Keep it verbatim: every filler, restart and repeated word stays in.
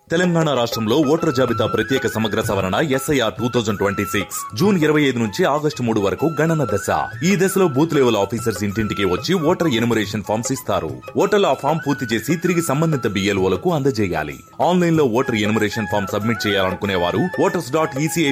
తెలంగాణ రాష్ట్రంలో ఓటర్ జాబితా ప్రత్యేక సమగ్ర సవరణ SIR two thousand twenty six June ఇరవై ఐదు నుంచి ఆగస్టు మూడు వరకు గణన దశ. ఈ దశలో బూత్ లెవెల్ ఆఫీసర్స్ ఇంటింటికి వచ్చి ఓటర్ ఎనుమరేషన్ ఫామ్స్ ఇస్తారు. ఓటర్లు ఆ ఫామ్ పూర్తి చేసి తిరిగి సంబంధిత బిఎల్ఓలకు అందజేయాలి. ఆన్లైన్ లో ఓటర్ ఎనుమరేషన్ ఫామ్ సబ్మిట్ చేయాలనుకునే వారు ఓటర్స్ డాట్ ఈసీఐ